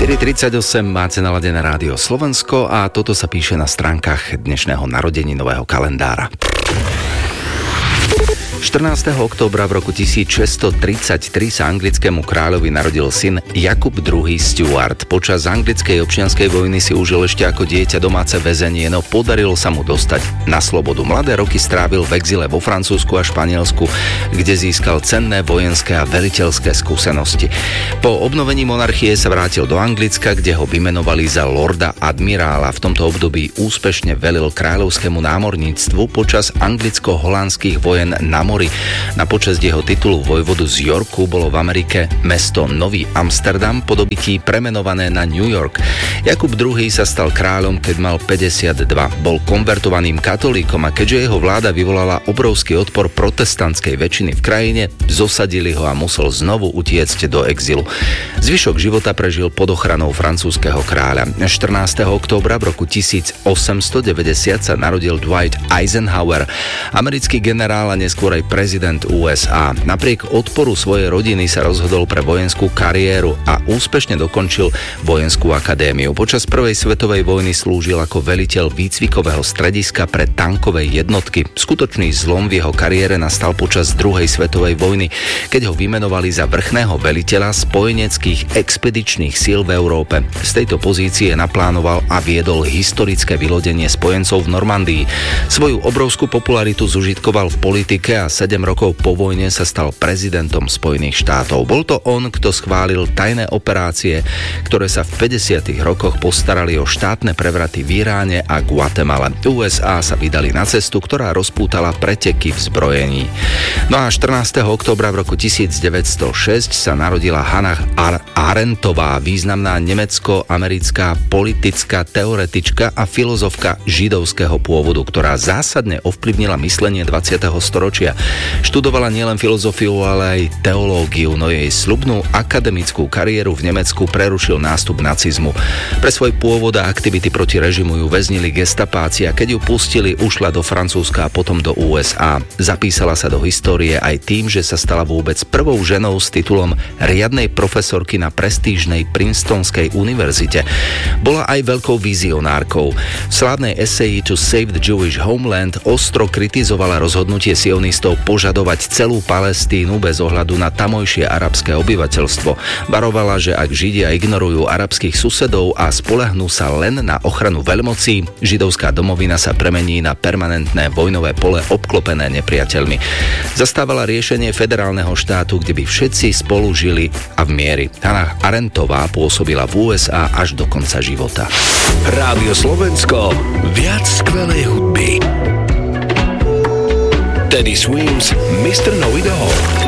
4:38 máte naladené rádio Slovensko a toto sa píše na stránkach dnešného narodeninového kalendára. 14. októbra v roku 1633 sa anglickému kráľovi narodil syn Jakub II. Stuart. Počas anglickej občianskej vojny si užil ešte ako dieťa domáce väzenie, no podarilo sa mu dostať na slobodu. Mladé roky strávil v exile vo Francúzsku a Španielsku, kde získal cenné vojenské a veliteľské skúsenosti. Po obnovení monarchie sa vrátil do Anglicka, kde ho vymenovali za lorda admirála. V tomto období úspešne velil kráľovskému námorníctvu počas anglicko-holandských vojen na mori. Na počesť jeho titulu vojvodu z Yorku bolo v Amerike mesto Nový Amsterdam po dobytí premenované na New York. Jakub II. Sa stal kráľom, keď mal 52. Bol konvertovaným katolíkom a keďže jeho vláda vyvolala obrovský odpor protestantskej väčšiny v krajine, zosadili ho a musel znovu utiecť do exilu. Zvyšok života prežil pod ochranou francúzskeho kráľa. 14. októbra v roku 1890 sa narodil Dwight Eisenhower, americký generál a neskôr aj prezident USA. Napriek odporu svojej rodiny sa rozhodol pre vojenskú kariéru a úspešne dokončil vojenskú akadémiu. Počas prvej svetovej vojny slúžil ako veliteľ výcvikového strediska pre tankové jednotky. Skutočný zlom v jeho kariére nastal počas druhej svetovej vojny, keď ho vymenovali za vrchného veliteľa spojeneckých expedičných síl v Európe. Z tejto pozície naplánoval a viedol historické vylodenie spojencov v Normandii. Svoju obrovskú popularitu zužitkoval v politike a 7 rokov po vojne sa stal prezidentom Spojených štátov. Bol to on, kto schválil tajné operácie, ktoré sa v 50. rokoch postarali o štátne prevraty v Iráne a Guatemale. USA sa vydali na cestu, ktorá rozpútala preteky v zbrojení. No a 14. októbra v roku 1906 sa narodila Hannah Arendtová, významná nemecko-americká politická teoretička a filozofka židovského pôvodu, ktorá zásadne ovplyvnila myslenie 20. storočia. Študovala nielen filozofiu, ale aj teológiu, no jej sľubnú akademickú kariéru v Nemecku prerušil nástup nacizmu. Pre svoj pôvod a aktivity proti režimu ju väznili gestapáci a keď ju pustili, ušla do Francúzska a potom do USA. Zapísala sa do histórie aj tým, že sa stala vôbec prvou ženou s titulom riadnej profesorky na prestížnej Princetonskej univerzite. Bola aj veľkou vizionárkou. V slávnej eseji To Save the Jewish Homeland ostro kritizovala rozhodnutie sionistov požadovať celú Palestínu bez ohľadu na tamojšie arabské obyvateľstvo. Varovala, že ak Židia ignorujú arabských susedov a spoľahnú sa len na ochranu veľmocí, židovská domovina sa premení na permanentné vojnové pole obklopené nepriateľmi. Zastávala riešenie federálneho štátu, kde by všetci spolu žili a v miery. Hannah Arendtová pôsobila v USA až do konca života. Rádio Slovensko, viac skvelej hudby. Teddy Swims, Mr. Know It All.